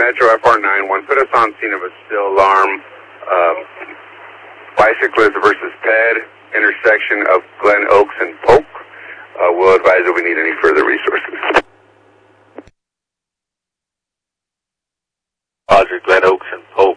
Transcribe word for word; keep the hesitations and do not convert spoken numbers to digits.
Metro F R nine one. Put us on scene of a still alarm. Um, bicyclist versus ped, intersection of Glen Oaks and Polk. Uh, we'll advise if we need any further resources. Roger, Glen Oaks and Polk.